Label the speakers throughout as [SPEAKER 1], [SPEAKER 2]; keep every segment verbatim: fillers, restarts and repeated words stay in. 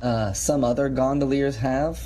[SPEAKER 1] uh, some other gondoliers have,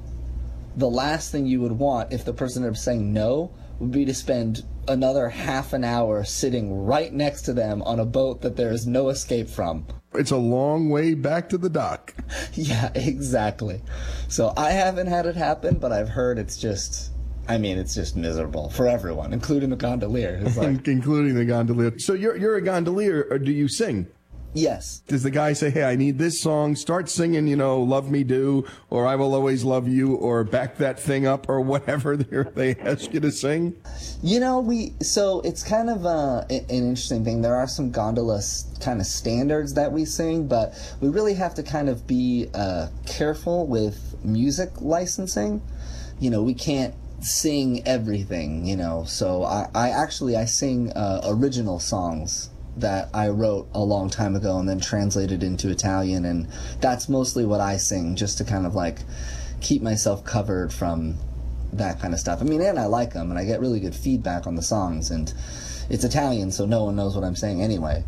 [SPEAKER 1] the last thing you would want if the person ended up saying no would be to spend another half an hour sitting right next to them on a boat that there is no escape from.
[SPEAKER 2] It's a long way back to the dock.
[SPEAKER 1] Yeah, exactly. So I haven't had it happen, but I've heard it's just, I mean, it's just miserable for everyone, including the gondolier. It's like,
[SPEAKER 2] including the gondolier. So you're you're a gondolier, or do you sing?
[SPEAKER 1] Yes.
[SPEAKER 2] Does the guy say, hey, I need this song, start singing, you know, Love Me Do, or I Will Always Love You, or Back That Thing Up, or whatever they ask you to sing?
[SPEAKER 1] You know, we, so it's kind of uh, an interesting thing. There are some gondola kind of standards that we sing, but we really have to kind of be uh, careful with music licensing. You know, we can't sing everything, you know, so I, I actually, I sing uh, original songs that I wrote a long time ago and then translated into Italian, and that's mostly what I sing, just to kind of like keep myself covered from that kind of stuff. I mean, and I like them, and I get really good feedback on the songs, and it's Italian, so no one knows what I'm saying anyway.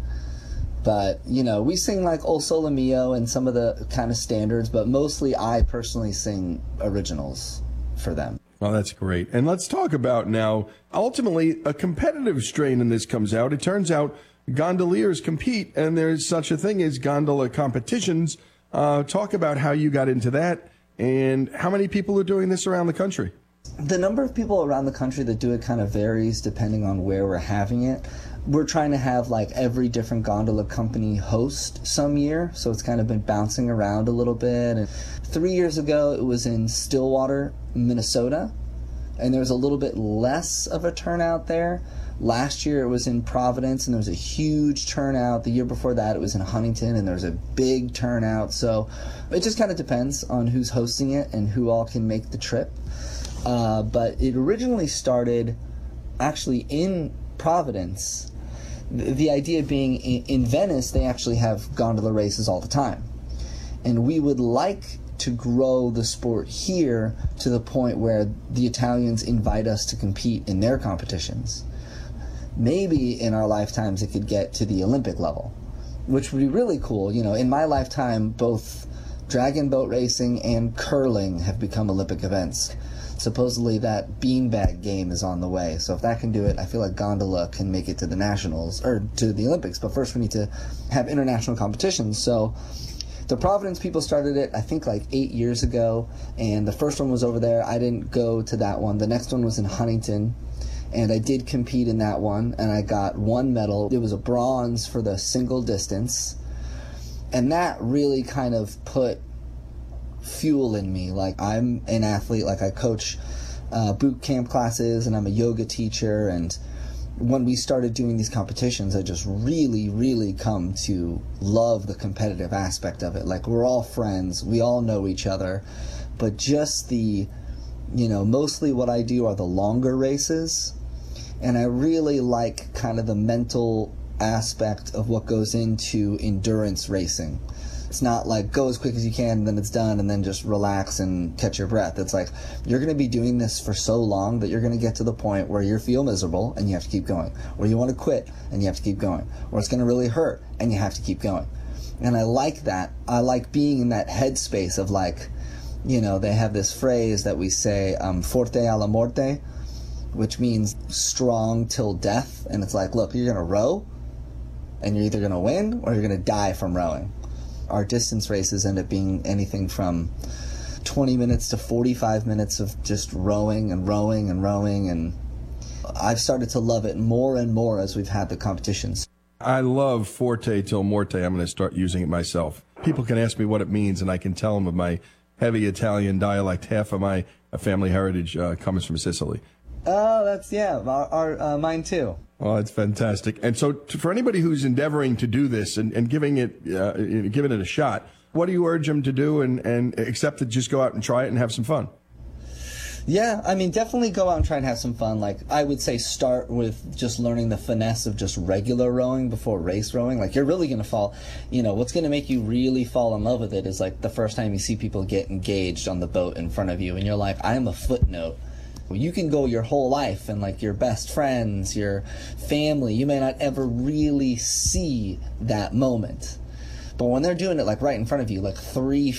[SPEAKER 1] But, you know, we sing like O Sole Mio and some of the kind of standards, but mostly I personally sing originals for them.
[SPEAKER 2] Well, that's great. And let's talk about now, ultimately, a competitive strain in this comes out. It turns out gondoliers compete, and there's such a thing as gondola competitions. Uh, talk about how you got into that and how many people are doing this around the country.
[SPEAKER 1] The number of people around the country that do it kind of varies depending on where we're having it. We're trying to have like every different gondola company host some year, so it's kind of been bouncing around a little bit. And three years ago it was in Stillwater, Minnesota, and there was a little bit less of a turnout there. Last year it was in Providence, and there was a huge turnout. The year before that it was in Huntington, and there was a big turnout. So it just kind of depends on who's hosting it and who all can make the trip. Uh, but it originally started actually in Providence. The, the idea being in, in Venice they actually have gondola races all the time. And we would like to grow the sport here to the point where the Italians invite us to compete in their competitions. Maybe in our lifetimes it could get to the Olympic level, which would be really cool. You know, in my lifetime, both dragon boat racing and curling have become Olympic events. Supposedly that beanbag game is on the way, so if that can do it, I feel like gondola can make it to the nationals, or to the Olympics, but first we need to have international competitions. So the Providence people started it, I think, like eight years ago, and the first one was over there. I didn't go to that one. The next one was in Huntington, and I did compete in that one, and I got one medal. It was a bronze for the single distance, and that really kind of put fuel in me. Like, I'm an athlete, like I coach uh, boot camp classes, and I'm a yoga teacher, and when we started doing these competitions, I just really, really come to love the competitive aspect of it. Like, we're all friends, we all know each other, but just the, you know, mostly what I do are the longer races, and I really like kind of the mental aspect of what goes into endurance racing. It's not like go as quick as you can and then it's done and then just relax and catch your breath. It's like you're going to be doing this for so long that you're going to get to the point where you feel miserable and you have to keep going, or you want to quit and you have to keep going, or it's going to really hurt and you have to keep going. And I like that. I like being in that headspace of, like, you know, they have this phrase that we say, um, forte alla morte, which means strong till death. And it's like, look, you're going to row and you're either going to win or you're going to die from rowing. Our distance races end up being anything from twenty minutes to forty-five minutes of just rowing and rowing and rowing, and I've started to love it more and more as we've had the competitions.
[SPEAKER 2] I love forte till morte. I'm going to start using it myself. People can ask me what it means, and I can tell them with my heavy Italian dialect. Half of my family heritage uh, comes from Sicily.
[SPEAKER 1] Oh, that's, yeah, our, our uh, mine too.
[SPEAKER 2] Oh, it's fantastic. And so to, for anybody who's endeavoring to do this and, and giving it uh, giving it a shot, what do you urge them to do, and, and except to just go out and try it and have some fun?
[SPEAKER 1] Yeah, I mean, definitely go out and try and have some fun. Like, I would say start with just learning the finesse of just regular rowing before race rowing. Like, you're really going to fall, you know, what's going to make you really fall in love with it is, like, the first time you see people get engaged on the boat in front of you, and you're like, I am a footnote. You can go your whole life, and like your best friends, your family, you may not ever really see that moment. But when they're doing it like right in front of you, like three